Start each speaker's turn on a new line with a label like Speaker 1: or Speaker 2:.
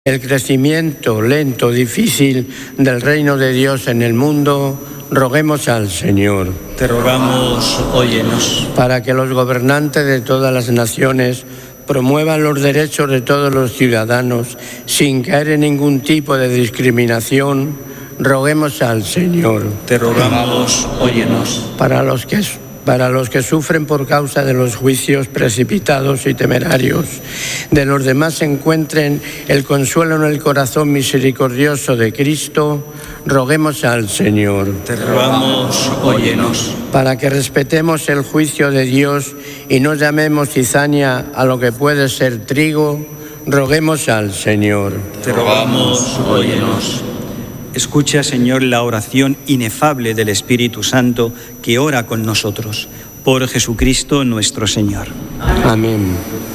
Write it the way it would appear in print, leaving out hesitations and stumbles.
Speaker 1: el crecimiento lento, difícil del reino de Dios en el mundo, roguemos al Señor.
Speaker 2: Te rogamos, óyenos.
Speaker 1: Para que los gobernantes de todas las naciones promuevan los derechos de todos los ciudadanos sin caer en ningún tipo de discriminación, roguemos al Señor.
Speaker 2: Te rogamos, óyenos.
Speaker 1: Para los que sufren por causa de los juicios precipitados y temerarios de los demás encuentren el consuelo en el corazón misericordioso de Cristo, roguemos al Señor.
Speaker 2: Te rogamos, óyenos.
Speaker 1: Para que respetemos el juicio de Dios y no llamemos cizaña a lo que puede ser trigo, roguemos al Señor.
Speaker 2: Te rogamos, óyenos. Escucha, Señor, la oración inefable del Espíritu Santo que ora con nosotros. Por Jesucristo nuestro Señor.
Speaker 1: Amén.